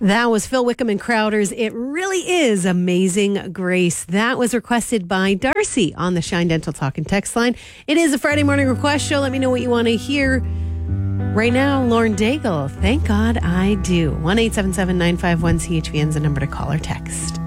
That was Phil Wickham and Crowder's It Really Is Amazing Grace. That was requested by Darcy on the Shine Dental Talk and Text line. It is a Friday morning request show. Let me know what you want to hear. Right now, Lauren Daigle, Thank God I Do. 1-877-951-CHVN is the number to call or text.